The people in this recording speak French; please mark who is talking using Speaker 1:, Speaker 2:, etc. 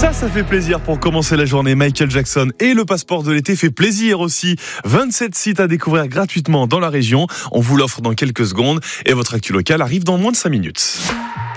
Speaker 1: Ça fait plaisir pour commencer la journée. Michael Jackson et le passeport de l'été fait plaisir aussi. 27 sites à découvrir gratuitement dans la région. On vous l'offre dans quelques secondes et votre actu local arrive dans moins de 5 minutes.